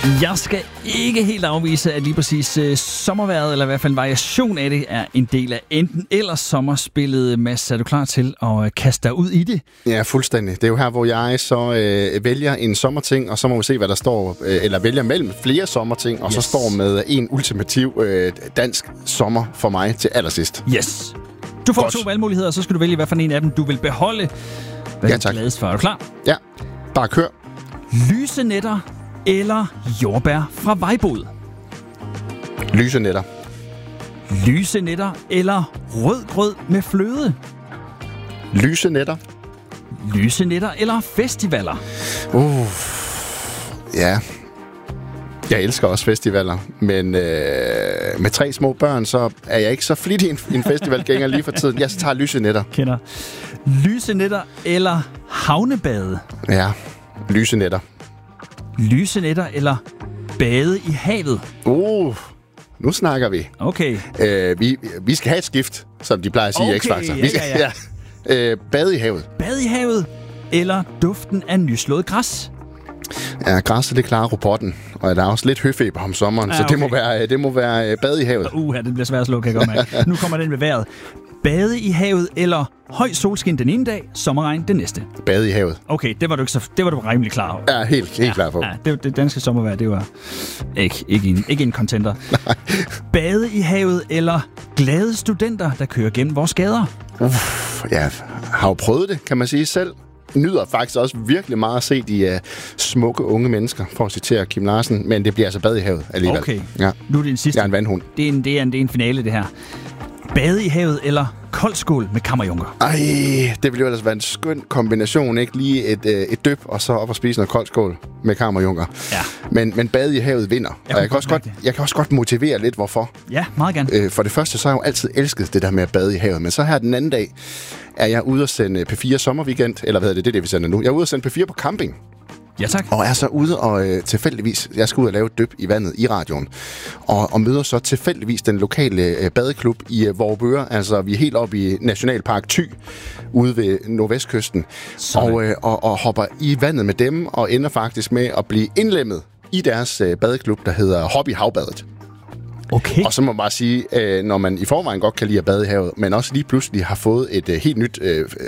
Jeg skal ikke helt afvise, at lige præcis sommervejret, eller i hvert fald en variation af det, er en del af enten eller sommerspillet. Mads, er du klar til at kaste dig ud i det? Ja, fuldstændig. Det er jo her, hvor jeg så vælger en sommerting, og så må vi se, hvad der står, eller vælger mellem flere sommerting, og så står med en ultimativ dansk sommer for mig til allersidst. Yes. Du får 2 valgmuligheder, og så skal du vælge, hvad for en af dem du vil beholde. Hvad er du gladest for? Er du klar? Ja, bare kør. Lyse nætter eller jordbær fra vejbod? Lyse nætter. Lyse nætter eller rød grød med fløde? Lyse nætter. Lyse nætter eller festivaler? Ja. Jeg elsker også festivaler, men med 3 små børn, så er jeg ikke så flittig en festivalgænger lige for tiden. Jeg tager lyse nætter. Kender. Lyse nætter eller havnebade? Ja, lyse nætter. Lyse nætter eller bade i havet? Nu snakker vi. Okay. Vi skal have et skift, som de plejer at sige i X-Factor. Vi skal, bade i havet. Bade i havet eller duften af nyslået græs? Ja, græsset, det klarer robotten, og der er også lidt høfeber om sommeren, så det må være bade i havet. Det bliver svært at slå, kan jeg godt mærke. Nu kommer den ved vejret. Bade i havet eller høj solskin den ene dag, sommerregn den næste? Bade i havet. Okay, det var du rimelig klar over. Ja, helt klar på. Ja, det danske sommervejr, det var ikke en contender. Nej. Bade i havet eller glade studenter, der kører gennem vores gader? Jeg har jo prøvet det, kan man sige selv. Nyder faktisk også virkelig meget at se de smukke unge mennesker, for at citere Kim Larsen, men det bliver altså bade i havet alligevel. Okay, ja. Nu er det en sidste. Jeg er en vandhund. Det er en finale, det her. Bade i havet eller koldskål med kammerjunker? Ej, det ville jo ellers være en skøn kombination, ikke? Lige et dyp, og så op og spise noget koldskål med kammerjunker. Ja. Men bade i havet vinder. Og jeg kan også godt motivere lidt, hvorfor. Ja, meget gerne. For det første, så har jeg jo altid elsket det der med at bade i havet, men så her den anden dag er jeg ude at sende P4 sommerweekend, eller hvad er det, vi sender nu? Jeg er ude at sende P4 på camping. Ja, tak. Og er så ude og tilfældigvis, jeg skal ud og lave et dyp i vandet i radioen, og møder så tilfældigvis den lokale badeklub i Vorupør, altså vi er helt oppe i Nationalpark Thy, ude ved nordvestkysten, og hopper i vandet med dem, og ender faktisk med at blive indlemmet i deres badeklub, der hedder Hobby Havbadet. Okay. Og så må man bare sige, når man i forvejen godt kan lide at bade i havet, men også lige pludselig har fået et helt nyt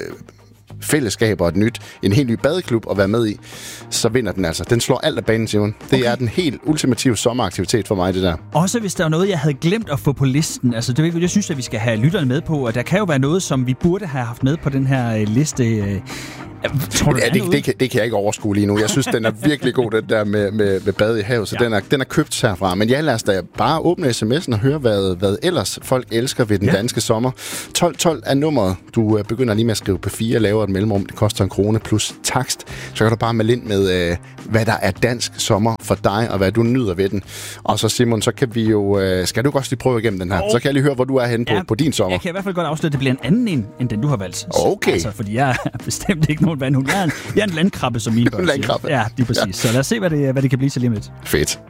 fællesskab og en helt ny badeklub at være med i, så vinder den altså. Den slår alt af banen, Simon. Det er den helt ultimative sommeraktivitet for mig, det der. Også hvis der er noget, jeg havde glemt at få på listen. Altså, jeg synes, at vi skal have lytterne med på, og der kan jo være noget, som vi burde have haft med på den her liste. Tror du, det kan jeg ikke overskue lige nu. Jeg synes, den er virkelig god, den der med bade i havet, så den er købt herfra. Men ja, lad os da bare åbne sms'en og høre, hvad ellers folk elsker ved den danske sommer. 1212 er nummeret. Du begynder lige med at skrive på 4, laver et mellemrum. Det koster 1 krone plus takst. Så kan du bare melde ind med, hvad der er dansk sommer for dig, og hvad du nyder ved den. Og så Simon, så kan vi jo... skal du godt lige prøve igennem den her? Så kan jeg lige høre, hvor du er henne på din sommer. Jeg kan i hvert fald godt afsløre, at det bliver en anden end den, du har valgt. Okay. Altså, fordi jeg er bestemt ikke nogen vandhund. Jeg er en landkrabbe, som mine børn siger. Landkrabbe. Ja, lige præcis. Ja. Så lad os se, hvad det kan blive til lige med. Fedt.